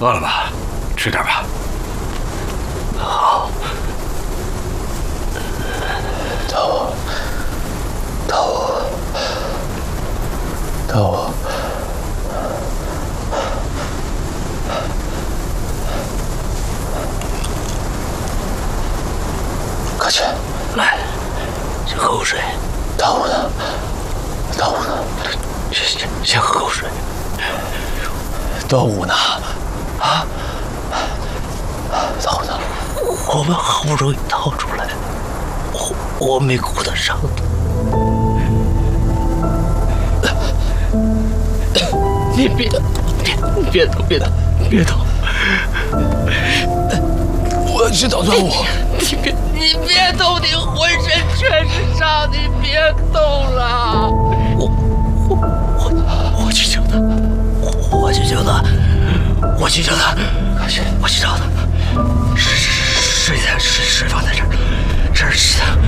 饿了吧？吃点吧。 好。头，快去， 来，先喝口水。 头呢？ 先喝口水。 端午呢？啊？头呢？ 我们好不容易逃出来，我没顾得上。你别动！ 我要去找端午。 你别动！你浑身全是伤，你别动了！我去救他！我去救他！快去！我去找他！水放在这儿，这儿是他。